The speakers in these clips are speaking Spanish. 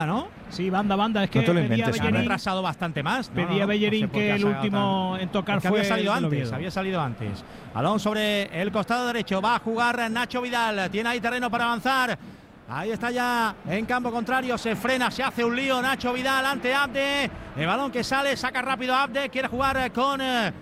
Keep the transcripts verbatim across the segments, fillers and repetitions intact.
¿no? Sí, banda, banda. Es que no te lo pedía inventes, Bellerín, ha retrasado bastante más. No, pedía no, no, Bellerín no sé por qué que ha el sacado último tan- en tocar Porque fue había salido el antes, Oviedo. había salido antes. Balón sobre el costado derecho, va a jugar Nacho Vidal, tiene ahí terreno para avanzar. Ahí está ya en campo contrario, se frena, se hace un lío Nacho Vidal ante Abde. El balón que sale, saca rápido Abde, quiere jugar con eh,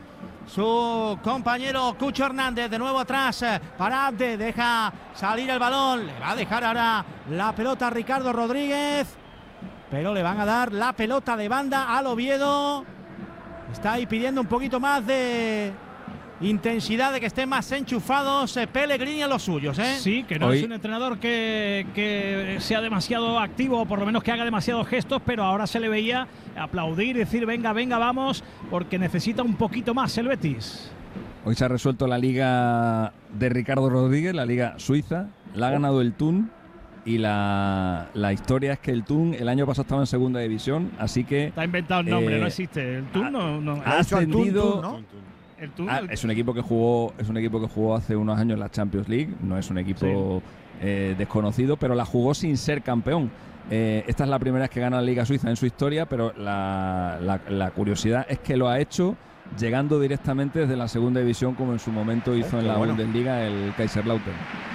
su compañero Cucho Hernández, de nuevo atrás eh, para Abde, deja salir el balón, le va a dejar ahora la pelota a Ricardo Rodríguez, pero le van a dar la pelota de banda al Oviedo. Está ahí pidiendo un poquito más de intensidad, de que estén más enchufados eh, Pellegrini a los suyos, ¿eh? Sí, que no Hoy... es un entrenador que, que sea demasiado activo, o por lo menos que haga demasiados gestos, pero ahora se le veía aplaudir y decir venga, venga, vamos, porque necesita un poquito más el Betis. Hoy se ha resuelto la liga de Ricardo Rodríguez, la liga suiza, la ha ganado el Thun. Y la, la historia es que el Thun el año pasado estaba en segunda división, así que... Está inventado el nombre, eh, no existe. El Thun no... no ha ascendido... Thun, ¿no? el Thun, Ah, el- es un equipo que jugó es un equipo que jugó hace unos años la Champions League, no es un equipo eh, desconocido, pero la jugó sin ser campeón. Eh, esta es la primera vez que gana la Liga Suiza en su historia, pero la, la, la curiosidad es que lo ha hecho llegando directamente desde la segunda división, como en su momento hizo Oh, en qué la bueno. Bundesliga el Kaiserslautern.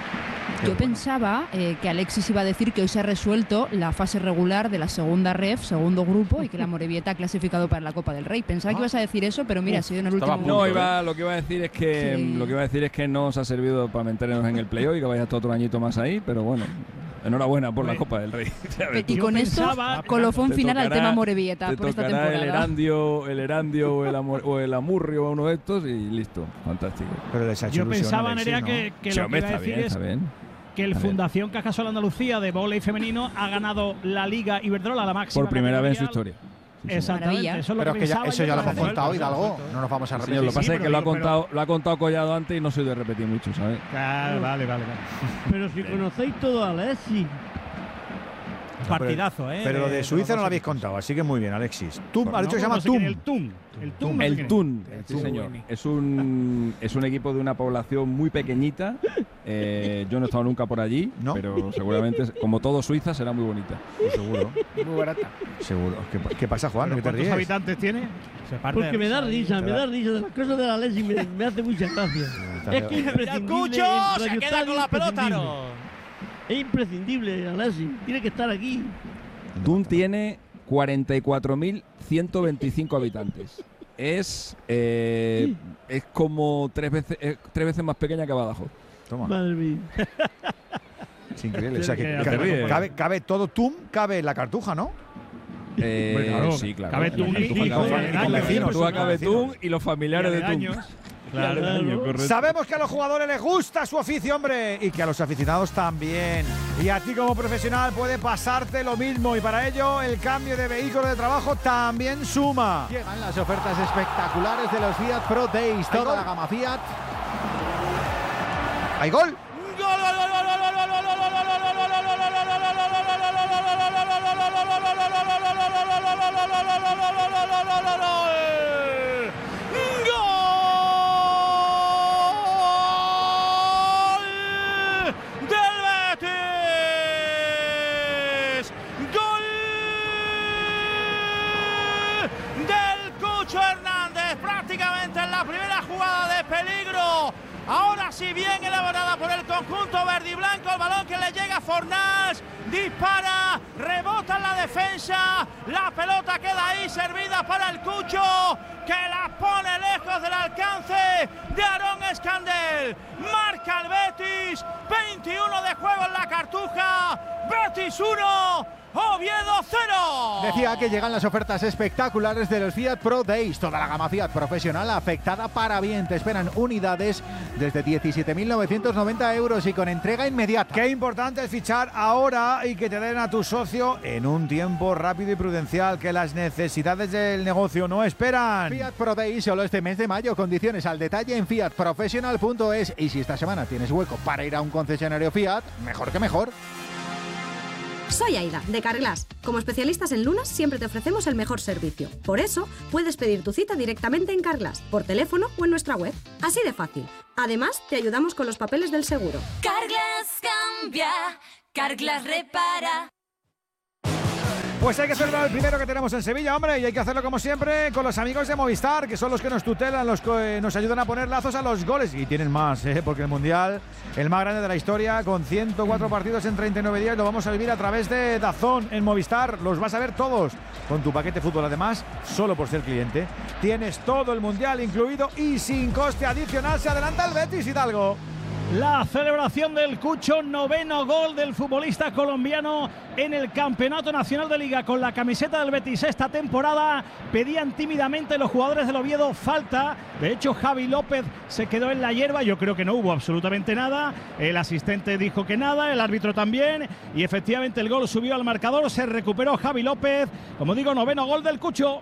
Yo pensaba eh, que Alexis iba a decir que hoy se ha resuelto la fase regular de la segunda ref, segundo grupo, y que la Morevieta ha clasificado para la Copa del Rey. Pensaba que ibas a decir eso, pero mira, ha sido en el estaba último a punto, No, momento. iba, lo que iba a decir es que Sí. lo que iba a decir es que no os ha servido para meternos en el playoff y que vais a estar otro añito más ahí, pero bueno, enhorabuena por la Oye, Copa del Rey. Ya ves Y tú. con esto, pensaba- colofón Te final al tocará- tema Morevieta Te por esta tocará el temporada. Erandio, el Erandio o el, Amor- o el Amurrio o uno de estos y listo, fantástico. Pero les ha hecho Yo ilusión, pensaba, Alexis, Nerea, ¿no? que, que Sí, lo que hombre, iba a está decir bien, es está bien. que el A ver. Fundación Cajasol Andalucía de vóley femenino ha ganado la Liga Iberdrola, la máxima Por primera vez en su categoría. historia. Sí, sí. Exactamente, Maravilla. eso es lo Pero que es que ya, pensaba eso yo ya lo para hemos hacer. contado, Hidalgo. No nos vamos a Señor, repetir. lo que pasa sí, es que pero lo ha digo, contado, lo ha contado Collado antes y no soy de repetir mucho, ¿sabes? Claro, vale, vale, vale. Pero si conocéis todo a Alexis. Partidazo, ¿eh? Pero lo de de Suiza los no lo dos habéis equipos. contó, así que muy bien, Alexis. Tum, No, ha dicho que se llama no sé quién, Tum. El Tum. El Tum. no sé El quién es. Thun, El sí Thun. señor. Es un, es un equipo de una población muy pequeñita. Eh, yo no he estado nunca por allí, ¿No? pero seguramente, como todo Suiza, será muy bonita. Pues seguro, Muy barata. seguro. ¿Qué, qué pasa, Juan? ¿Pero ¿Qué te ¿Cuántos ríes? habitantes tiene? Se parte Porque de me da risa, risa, me da- da risa de las cosas de la Alexis, me, me hace mucha gracia. Está Es que es feo. Mira, imprescindible. Cucho, en se Radio queda Estadio con la pelota, imprescindible. ¿no? Es imprescindible, Alexis. Tiene que estar aquí. Thun tiene cuarenta y cuatro mil ciento veinticinco habitantes. Es eh, es como tres veces eh, tres veces más pequeña que Badajoz. Toma, Madre mía. es increíble. O sea, que Que- cabe, te ríes. cabe, cabe todo Tum, cabe la cartuja, ¿no? Eh, Hombre, claro, sí, claro. cabe La Thun y- Cartuja y- cabe- y- y con y- vecinos. y- Tú cabe Thun y los familiares de Thun. años. Claro, Claro. coño, correcto. Sabemos que a los jugadores les gusta su oficio, hombre, y que a los aficionados también. Y a ti como profesional puede pasarte lo mismo, y para ello el cambio de vehículo de trabajo también suma. Llegan las ofertas espectaculares de los Fiat Pro Days. ¿Hay Toda gol? la gama Fiat. ¿Hay gol? del Betis, gol del Cucho Hernández, prácticamente en la primera jugada de peligro. Ahora sí, bien elaborada por el conjunto verde y blanco, el balón que le llega a Fornals, dispara, rebota en la defensa, la pelota queda ahí servida para el Cucho, que la pone lejos del alcance de Aarón Escandel. Marca el Betis, veintiuno de juego en la Cartuja, Betis uno, Oviedo cero. Decía que llegan las ofertas espectaculares de los Fiat Pro Days. Toda la gama Fiat profesional afectada para bien. Te esperan unidades desde diecisiete mil novecientos noventa euros y con entrega inmediata. Qué importante es fichar ahora y que te den a tu socio en un tiempo rápido y prudencial, que las necesidades del negocio no esperan. Fiat Pro Days solo este mes de mayo. Condiciones al detalle en fiat professional punto es. Y si esta semana tienes hueco para ir a un concesionario Fiat, mejor que mejor. Soy Aida, de Carglass. Como especialistas en lunas, siempre te ofrecemos el mejor servicio. Por eso, puedes pedir tu cita directamente en Carglass, por teléfono o en nuestra web. Así de fácil. Además, te ayudamos con los papeles del seguro. Carglass cambia, Carglass repara. Pues hay que celebrar el primero que tenemos en Sevilla, hombre, y hay que hacerlo como siempre con los amigos de Movistar, que son los que nos tutelan, los que nos ayudan a poner lazos a los goles. Y tienen más, ¿eh? Porque el Mundial, el más grande de la historia, con ciento cuatro partidos en treinta y nueve días, lo vamos a vivir a través de DAZN en Movistar. Los vas a ver todos con tu paquete fútbol. Además, solo por ser cliente, tienes todo el Mundial incluido y sin coste adicional. Se adelanta el Betis, Hidalgo. La celebración del Cucho, noveno gol del futbolista colombiano en el Campeonato Nacional de Liga con la camiseta del Betis esta temporada. Pedían tímidamente los jugadores del Oviedo falta. De hecho, Javi López se quedó en la hierba. Yo creo que no hubo absolutamente nada. El asistente dijo que nada, el árbitro también. Y efectivamente el gol subió al marcador. Se recuperó Javi López. Como digo, noveno gol del Cucho.